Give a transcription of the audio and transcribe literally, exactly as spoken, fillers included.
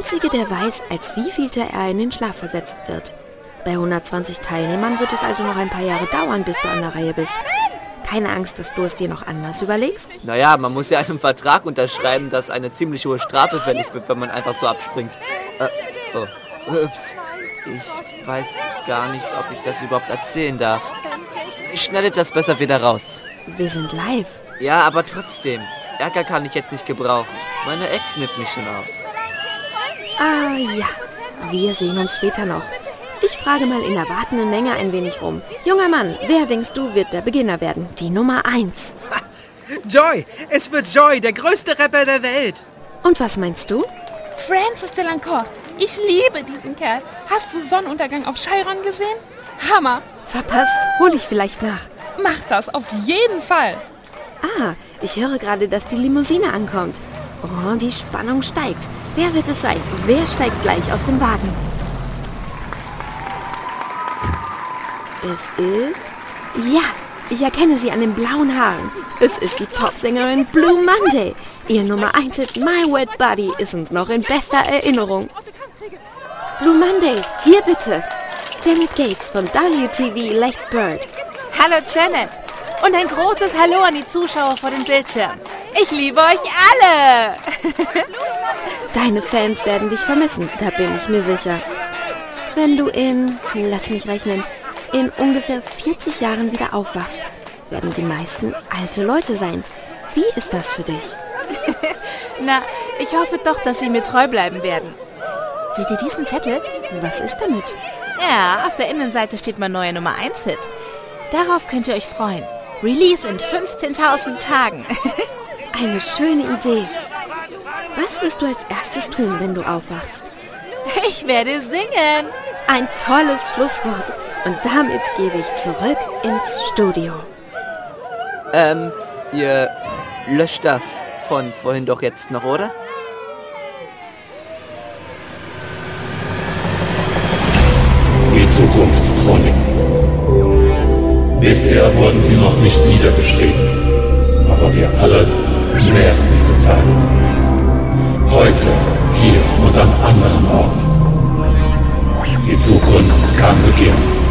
Einzige, der weiß, als wievielte er in den Schlaf versetzt wird. Bei hundertzwanzig Teilnehmern wird es also noch ein paar Jahre dauern, bis du an der Reihe bist. Keine Angst, dass du es dir noch anders überlegst? Naja, man muss ja einen Vertrag unterschreiben, dass eine ziemlich hohe Strafe fällig wird, wenn man einfach so abspringt. Äh, oh, ups. Ich weiß gar nicht, ob ich das überhaupt erzählen darf. Schneidet das besser wieder raus. Wir sind live. Ja, aber trotzdem. Ärger kann ich jetzt nicht gebrauchen. Meine Ex nimmt mich schon aus. Ah ja, wir sehen uns später noch. Ich frage mal in der wartenden Menge ein wenig rum. Junger Mann, wer denkst du wird der Beginner werden? Die Nummer eins. Ha, Joy! Es wird Joy, der größte Rapper der Welt. Und was meinst du? Francis Delacour. Ich liebe diesen Kerl. Hast du Sonnenuntergang auf Chiron gesehen? Hammer. Verpasst, hol ich vielleicht nach. Mach das, auf jeden Fall. Ah, ich höre gerade, dass die Limousine ankommt. Oh, die Spannung steigt. Wer wird es sein? Wer steigt gleich aus dem Wagen? Es ist... Ja, ich erkenne sie an den blauen Haaren. Es ist die Popsängerin Blue Monday. Ihr Nummer eins Hit My Wet Body ist uns noch in bester Erinnerung. Blue Monday, hier bitte. Janet Gates von W T V Late Bird. Hallo Janet. Und ein großes Hallo an die Zuschauer vor dem Bildschirm. Ich liebe euch alle. Deine Fans werden dich vermissen, da bin ich mir sicher. Wenn du in, lass mich rechnen, in ungefähr vierzig Jahren wieder aufwachst, werden die meisten alte Leute sein. Wie ist das für dich? Na, ich hoffe doch, dass sie mir treu bleiben werden. Seht ihr diesen Zettel? Was ist damit? Ja, auf der Innenseite steht mein neuer Nummer eins Hit. Darauf könnt ihr euch freuen. Release in fünfzehntausend Tagen. Eine schöne Idee. Was wirst du als erstes tun, wenn du aufwachst? Ich werde singen. Ein tolles Schlusswort. Und damit gebe ich zurück ins Studio. Ähm, ihr löscht das von vorhin doch jetzt noch, oder? Die Zukunftschronik. Bisher wurden sie noch nicht niedergeschrieben, aber wir alle nähren diese Zeit. Heute, hier und an anderen Orten. Die Zukunft kann beginnen.